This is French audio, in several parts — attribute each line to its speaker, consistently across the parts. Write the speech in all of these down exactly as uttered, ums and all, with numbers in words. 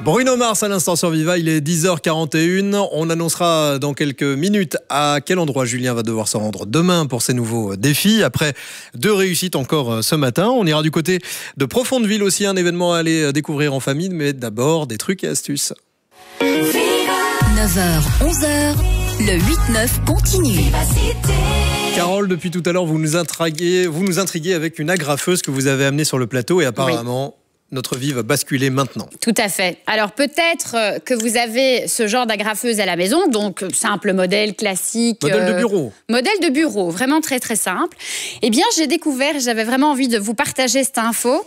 Speaker 1: Bruno Mars à l'instant sur Viva, il est dix heures quarante et une. On annoncera dans quelques minutes à quel endroit Julien va devoir se rendre demain pour ses nouveaux défis. Après deux réussites encore ce matin, on ira du côté de Profondeville aussi, un événement à aller découvrir en famille, mais d'abord des trucs et astuces.
Speaker 2: neuf heures, onze heures, le huit neuf continue.
Speaker 1: Carole, depuis tout à l'heure, vous nous intriguez, vous nous intriguez avec une agrafeuse que vous avez amenée sur le plateau et apparemment... Oui. Notre vie va basculer maintenant.
Speaker 3: Tout à fait. Alors peut-être que vous avez ce genre d'agrafeuse à la maison, donc simple modèle classique.
Speaker 1: Modèle de bureau.
Speaker 3: Euh, modèle de bureau, vraiment très très simple. Eh bien j'ai découvert, j'avais vraiment envie de vous partager cette info.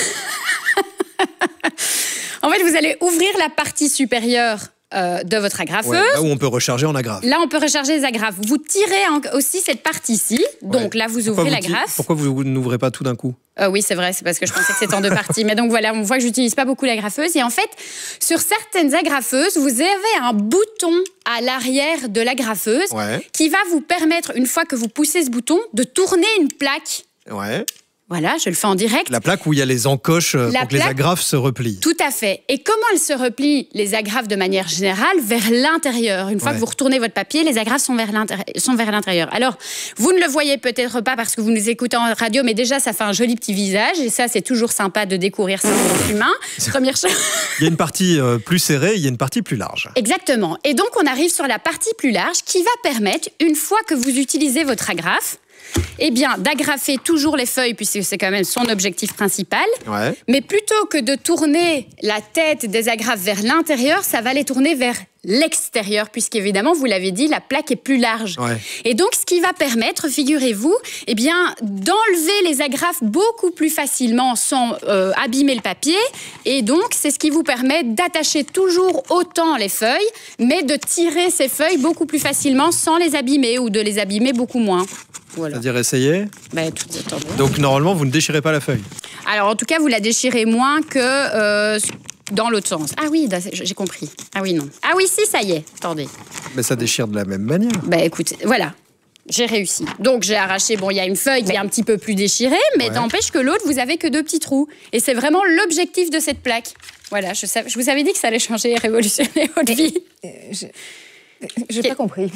Speaker 3: En fait, vous allez ouvrir la partie supérieure Euh, de votre agrafeuse.
Speaker 1: Ouais, là où on peut recharger en agrafe.
Speaker 3: Là, on peut recharger les agrafes. Vous tirez en, aussi cette partie-ci. Donc ouais. Là, vous ouvrez l'agrafe.
Speaker 1: Pourquoi vous n'ouvrez pas tout d'un coup ?
Speaker 3: euh, Oui, c'est vrai. C'est parce que je pensais que c'était en deux parties. Mais donc voilà, on voit que j'utilise pas beaucoup l'agrafeuse. Et en fait, sur certaines agrafeuses, vous avez un bouton à l'arrière de l'agrafeuse
Speaker 1: ouais.
Speaker 3: qui va vous permettre, une fois que vous poussez ce bouton, de tourner une plaque.
Speaker 1: Ouais.
Speaker 3: Voilà, je le fais en direct.
Speaker 1: La plaque où il y a les encoches la pour plaque, que les agrafes se replient.
Speaker 3: Tout à fait. Et comment elles se replient, les agrafes, de manière générale, vers l'intérieur. Une fois ouais. que vous retournez votre papier, les agrafes sont vers, sont vers l'intérieur. Alors, vous ne le voyez peut-être pas parce que vous nous écoutez en radio, mais déjà, ça fait un joli petit visage. Et ça, c'est toujours sympa de découvrir ça en humain. Première chose.
Speaker 1: Il y a une partie euh, plus serrée, il y a une partie plus large.
Speaker 3: Exactement. Et donc, on arrive sur la partie plus large qui va permettre, une fois que vous utilisez votre agrafe, eh bien, d'agrafer toujours les feuilles, puisque c'est quand même son objectif principal.
Speaker 1: Ouais.
Speaker 3: Mais plutôt que de tourner la tête des agrafes vers l'intérieur, ça va les tourner vers l'extérieur, puisqu'évidemment, vous l'avez dit, la plaque est plus large.
Speaker 1: Ouais.
Speaker 3: Et donc, ce qui va permettre, figurez-vous, eh bien, d'enlever les agrafes beaucoup plus facilement sans euh, abîmer le papier. Et donc, c'est ce qui vous permet d'attacher toujours autant les feuilles, mais de tirer ces feuilles beaucoup plus facilement sans les abîmer ou de les abîmer beaucoup moins. Voilà.
Speaker 1: C'est-à-dire essayer
Speaker 3: ben, tout est
Speaker 1: Donc, normalement, vous ne déchirez pas la feuille.
Speaker 3: Alors, en tout cas, vous la déchirez moins que... Euh, dans l'autre sens. Ah oui, j'ai compris. Ah oui, non. Ah oui, si, ça y est. Attendez.
Speaker 1: Mais ça déchire de la même manière.
Speaker 3: Ben écoute, voilà. J'ai réussi. Donc, j'ai arraché... Bon, il y a une feuille qui est un petit peu plus déchirée, mais ouais. n'empêche que l'autre, vous avez que deux petits trous. Et c'est vraiment l'objectif de cette plaque. Voilà, je, sav... je vous avais dit que ça allait changer et révolutionner votre vie.
Speaker 4: Euh, je... J'ai pas compris.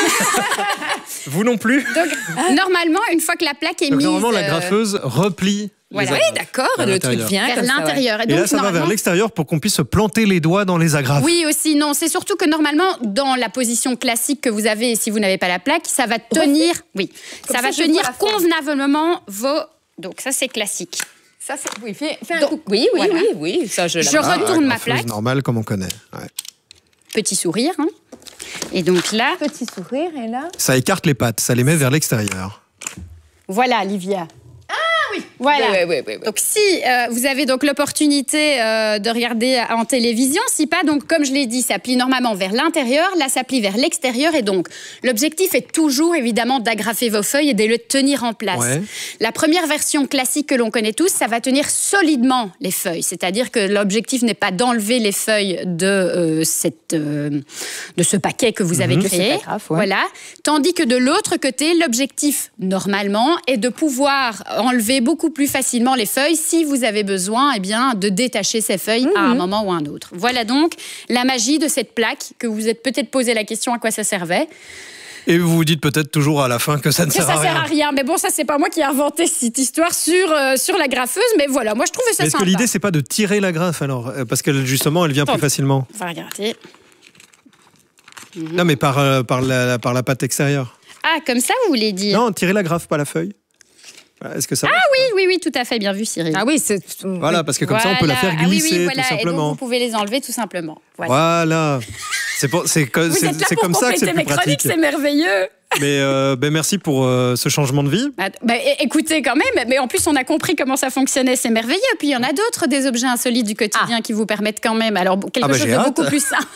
Speaker 1: Vous non plus.
Speaker 3: Donc, normalement, une fois que la plaque est
Speaker 1: donc,
Speaker 3: mise...
Speaker 1: Normalement, la graffeuse replie...
Speaker 3: Voilà.
Speaker 4: Oui, d'accord, le truc vient
Speaker 3: vers l'intérieur.
Speaker 1: Ouais. Et, et donc, là, ça normalement... va vers l'extérieur pour qu'on puisse se planter les doigts dans les agrafes.
Speaker 3: Oui, aussi. Non, c'est surtout que normalement, dans la position classique que vous avez, si vous n'avez pas la plaque, ça va tenir... Oui, Comme ça, ça va tenir convenablement vos... Donc, ça, c'est classique.
Speaker 4: Ça, c'est... Oui, fais, fais un
Speaker 3: donc,
Speaker 4: coup. Oui, oui,
Speaker 3: voilà.
Speaker 4: oui, oui. Ça, je
Speaker 3: je retourne ma plaque.
Speaker 1: Normal, comme on connaît. Ouais.
Speaker 3: Petit sourire. Hein. Et donc là...
Speaker 4: Petit sourire, et là...
Speaker 1: Ça écarte les pattes, ça les met vers l'extérieur.
Speaker 3: Voilà, Livia.
Speaker 4: Ah oui.
Speaker 3: Voilà.
Speaker 4: Oui, oui, oui, oui, oui.
Speaker 3: Donc si euh, vous avez donc l'opportunité euh, de regarder en télévision, si pas, donc comme je l'ai dit, ça plie normalement vers l'intérieur, là ça plie vers l'extérieur et donc l'objectif est toujours évidemment d'agrafer vos feuilles et de les tenir en place.
Speaker 1: Ouais.
Speaker 3: La première version classique que l'on connaît tous, ça va tenir solidement les feuilles, c'est-à-dire que l'objectif n'est pas d'enlever les feuilles de euh, cette euh, de ce paquet que vous avez
Speaker 1: mmh,
Speaker 3: créé,
Speaker 4: agrafes, ouais.
Speaker 3: voilà. Tandis que de l'autre côté, l'objectif normalement est de pouvoir enlever beaucoup plus facilement les feuilles si vous avez besoin eh bien, de détacher ces feuilles mmh. à un moment ou un autre. Voilà donc la magie de cette plaque que vous vous êtes peut-être posé la question à quoi ça servait.
Speaker 1: Et vous vous dites peut-être toujours à la fin que ça ne
Speaker 3: que
Speaker 1: sert
Speaker 3: ça
Speaker 1: à rien.
Speaker 3: sert à rien. Mais bon, ça, c'est pas moi qui ai inventé cette histoire sur, euh, sur la graffeuse. Mais voilà, moi, je trouvais ça
Speaker 1: mais est-ce
Speaker 3: sympa.
Speaker 1: que l'idée, c'est pas de tirer la graffe, alors parce que justement, elle vient Attends, plus facilement.
Speaker 3: On va regarder.
Speaker 1: Mmh. Non, mais par, euh, par, la, par la pâte extérieure.
Speaker 3: Ah, comme ça, vous voulez dire ?
Speaker 1: Non, tirer la graffe, pas la feuille. Est-ce que ça
Speaker 3: ah oui, oui, oui, tout à fait, bien vu Cyril.
Speaker 4: Ah oui, c'est...
Speaker 1: Voilà, parce que comme
Speaker 3: voilà.
Speaker 1: ça, on peut la faire glisser, ah oui, oui, voilà.
Speaker 3: tout
Speaker 1: simplement.
Speaker 3: Et donc, vous pouvez les enlever tout simplement. Voilà.
Speaker 1: voilà. C'est, pour, c'est, c'est,
Speaker 3: vous
Speaker 1: c'est,
Speaker 3: êtes là
Speaker 1: c'est
Speaker 3: pour
Speaker 1: comme ça que c'est plus
Speaker 3: mes chroniques,
Speaker 1: pratique.
Speaker 3: C'est merveilleux.
Speaker 1: Mais euh, ben merci pour euh, ce changement de vie.
Speaker 3: Bah, bah, écoutez, quand même, mais en plus, on a compris comment ça fonctionnait, c'est merveilleux. Puis il y en a d'autres, des objets insolites du quotidien ah. qui vous permettent quand même, alors quelque
Speaker 1: ah bah,
Speaker 3: chose de
Speaker 1: hâte.
Speaker 3: beaucoup plus simple.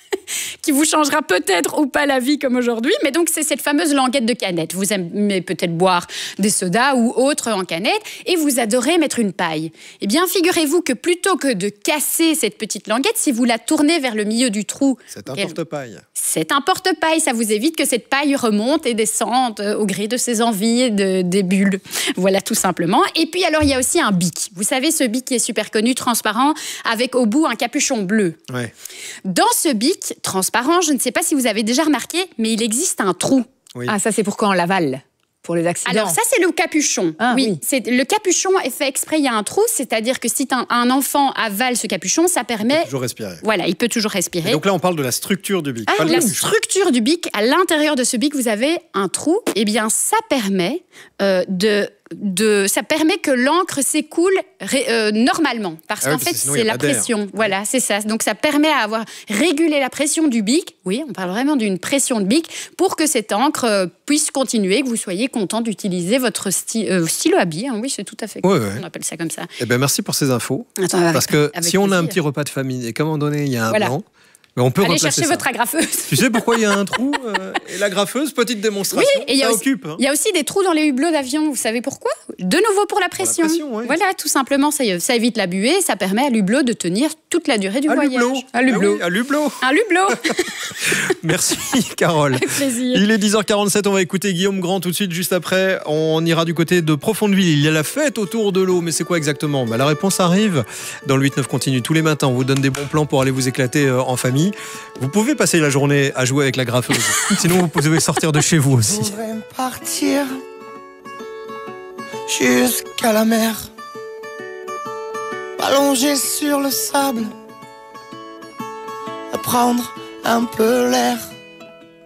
Speaker 3: qui vous changera peut-être ou pas la vie comme aujourd'hui. Mais donc, c'est cette fameuse languette de canette. Vous aimez peut-être boire des sodas ou autres en canette et vous adorez mettre une paille. Eh bien, figurez-vous que plutôt que de casser cette petite languette, si vous la tournez vers le milieu du trou...
Speaker 1: C'est un porte-paille.
Speaker 3: C'est un porte-paille. Ça vous évite que cette paille remonte et descende au gré de ses envies et de, des bulles. Voilà, tout simplement. Et puis, alors, il y a aussi un bic. Vous savez, ce bic qui est super connu, transparent, avec au bout un capuchon bleu.
Speaker 1: Ouais.
Speaker 3: Dans ce bic transparent, je ne sais pas si vous avez déjà remarqué, mais il existe un trou.
Speaker 1: Oui.
Speaker 4: Ah, ça, c'est pour quand on l'avale? Pour les accidents.
Speaker 3: Alors ça, c'est le capuchon.
Speaker 4: Ah,
Speaker 3: oui,
Speaker 4: oui.
Speaker 3: C'est, le capuchon est fait exprès, il y a un trou, c'est-à-dire que si un, un enfant avale ce capuchon, ça permet...
Speaker 1: Toujours respirer.
Speaker 3: Voilà, il peut toujours respirer.
Speaker 1: Et donc là, on parle de la structure du bic.
Speaker 3: Ah,
Speaker 1: pas le
Speaker 3: la
Speaker 1: capuchon.
Speaker 3: structure du bic, à l'intérieur de ce bic, vous avez un trou. Eh bien, ça permet euh, de... De, ça permet que l'encre s'écoule ré, euh, normalement. Parce
Speaker 1: Ah oui,
Speaker 3: qu'en
Speaker 1: parce
Speaker 3: fait,
Speaker 1: que sinon, il y
Speaker 3: c'est
Speaker 1: a
Speaker 3: la
Speaker 1: pas d'air.
Speaker 3: pression. Voilà, c'est ça. Donc, ça permet à avoir régulé la pression du bic. Oui, on parle vraiment d'une pression de bic pour que cette encre euh, puisse continuer, que vous soyez content d'utiliser votre sti- euh, stylo à billes. Hein. Oui, c'est tout à fait.
Speaker 1: Ouais, ouais.
Speaker 3: On appelle ça comme ça.
Speaker 1: Eh ben, merci pour ces infos.
Speaker 3: Attends, avec-
Speaker 1: Parce que
Speaker 3: avec
Speaker 1: si on a un
Speaker 3: plaisir.
Speaker 1: petit repas de famille et qu'à un moment donné, il y a un
Speaker 3: Voilà.
Speaker 1: blanc, mais on peut
Speaker 3: Allez
Speaker 1: replacer
Speaker 3: chercher
Speaker 1: ça.
Speaker 3: votre agrafeuse.
Speaker 1: Tu sais pourquoi il y a un trou euh, et l'agrafeuse, petite démonstration,
Speaker 3: Oui, et il y a
Speaker 1: ça
Speaker 3: aussi-
Speaker 1: occupe. Hein.
Speaker 3: Il y a aussi des trous dans les hublots d'avion. Vous savez pourquoi? De nouveau pour la pression.
Speaker 1: pression, oui.
Speaker 3: Voilà, tout simplement, ça, ça évite la buée. Ça permet à l'hublot de tenir toute la durée du
Speaker 1: À
Speaker 3: voyage.
Speaker 1: l'hublot.
Speaker 3: À l'hublot.
Speaker 1: Ah oui, à l'hublot.
Speaker 3: Un hublot.
Speaker 1: Merci Carole.
Speaker 3: Avec plaisir.
Speaker 1: Il est dix heures quarante-sept, on va écouter Guillaume Grand tout de suite. Juste après, on ira du côté de Profondeville. Il y a la fête autour de l'eau, mais c'est quoi exactement? Bah, la réponse arrive dans le huit neuf continue tous les matins. On vous donne des bons plans pour aller vous éclater euh, en famille. Vous pouvez passer la journée à jouer avec la graffeuse. Sinon, vous pouvez sortir de chez vous aussi.
Speaker 5: Je pourrais partir jusqu'à la mer, allongé sur le sable, à prendre un peu l'air.